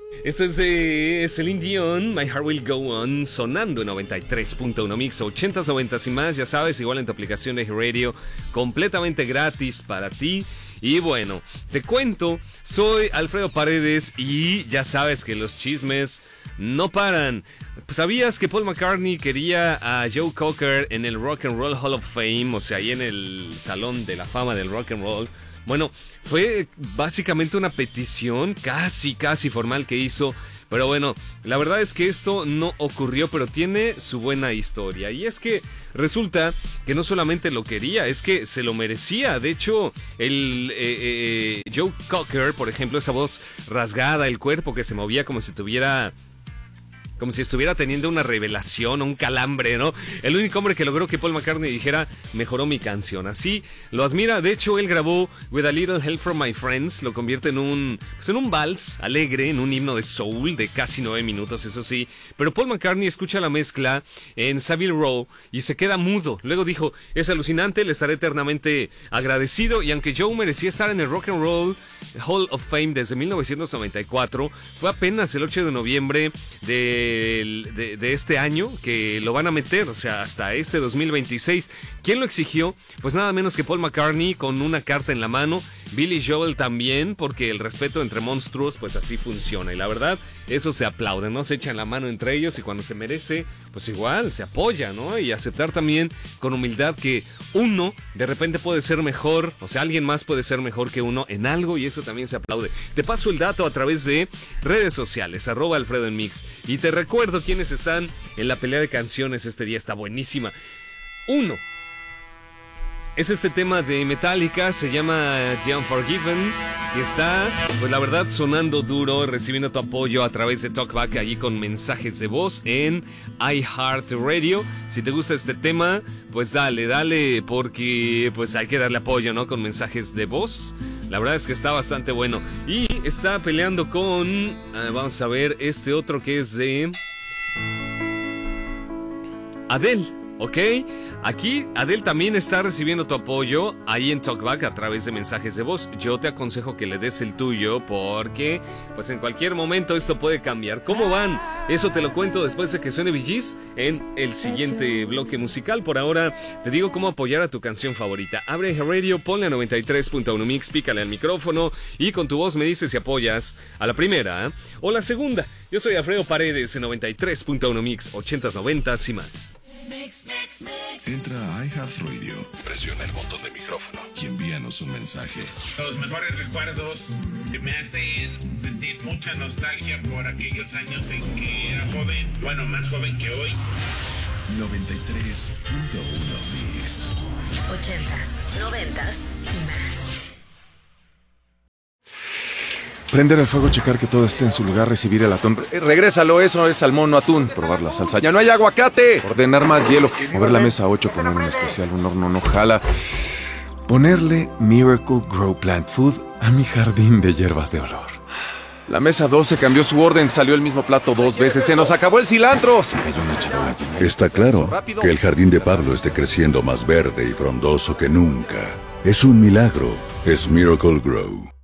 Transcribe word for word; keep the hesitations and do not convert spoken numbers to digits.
Esto es de Celine Dion, My Heart Will Go On, sonando en noventa y tres punto uno Mix, ochentas, noventas y más, ya sabes, igual en tu aplicación de Radio, completamente gratis para ti. Y bueno, te cuento, soy Alfredo Paredes y ya sabes que los chismes no paran. ¿Sabías que Paul McCartney quería a Joe Cocker en el Rock and Roll Hall of Fame? O sea, ahí en el Salón de la Fama del Rock and Roll. Bueno, fue básicamente una petición casi, casi formal que hizo. Pero bueno, la verdad es que esto no ocurrió, pero tiene su buena historia. Y es que resulta que no solamente lo quería, es que se lo merecía. De hecho, el eh, eh, Joe Cocker, por ejemplo, esa voz rasgada, el cuerpo que se movía como si tuviera... como si estuviera teniendo una revelación o un calambre, ¿no? El único hombre que logró que Paul McCartney dijera, mejoró mi canción. Así lo admira. De hecho, él grabó With a Little Help from My Friends. Lo convierte en un, pues en un vals alegre, en un himno de soul de casi nueve minutos, eso sí. Pero Paul McCartney escucha la mezcla en Savile Row y se queda mudo. Luego dijo, es alucinante, le estaré eternamente agradecido. Y aunque Joe merecía estar en el Rock and Roll Hall of Fame desde mil novecientos noventa y cuatro, fue apenas el ocho de noviembre de De, de este año que lo van a meter, o sea, hasta este dos mil veintiséis. ¿Quién lo exigió? Pues nada menos que Paul McCartney con una carta en la mano, Billy Joel también, porque el respeto entre monstruos pues así funciona, y la verdad, eso se aplaude, ¿no? Se echan la mano entre ellos y cuando se merece, pues igual, se apoya, ¿no? Y aceptar también con humildad que uno de repente puede ser mejor, o sea, alguien más puede ser mejor que uno en algo, y eso también se aplaude. Te paso el dato a través de redes sociales, arroba Alfredo en Mix, y te recuerdo quiénes están en la pelea de canciones este día, está buenísima. Uno es este tema de Metallica, se llama The Unforgiven, y está, pues la verdad, sonando duro, recibiendo tu apoyo a través de Talkback, allí con mensajes de voz en iHeartRadio. Si te gusta este tema, pues dale, dale, porque pues hay que darle apoyo, ¿no? Con mensajes de voz. La verdad es que está bastante bueno. Y está peleando con, uh, vamos a ver, este otro que es de Adele, ¿ok? Aquí Adele también está recibiendo tu apoyo ahí en Talkback a través de mensajes de voz. Yo te aconsejo que le des el tuyo porque pues en cualquier momento esto puede cambiar. ¿Cómo van? Eso te lo cuento después de que suene Bee Gees en el siguiente bloque musical. Por ahora te digo cómo apoyar a tu canción favorita. Abre Radio, ponle a noventa y tres punto uno Mix, pícale al micrófono y con tu voz me dices si apoyas a la primera, ¿eh? o la segunda. Yo soy Alfredo Paredes en noventa y tres punto uno Mix, ochentas, noventas y más. Mix, mix, mix. Entra a iHeartRadio, presiona el botón de micrófono y envíanos un mensaje. Los mejores recuerdos que me hacen sentir mucha nostalgia por aquellos años en que era joven, bueno, más joven que hoy. noventa y tres punto uno Mix. Ochentas, noventas y más. Prender el fuego, checar que todo esté en su lugar, recibir el atún. Eh, regrésalo, eso es salmón, no atún. Probar la salsa. ¡Ya no hay aguacate! Ordenar más hielo. Mover la mesa ocho, poner un especial, un horno no jala. Ponerle Miracle Grow Plant Food a mi jardín de hierbas de olor. La mesa doce cambió su orden, salió el mismo plato dos veces. ¡Se nos acabó el cilantro! Se cayó una charola llena. Está claro que el jardín de Pablo esté creciendo más verde y frondoso que nunca. Es un milagro. Es Miracle Grow.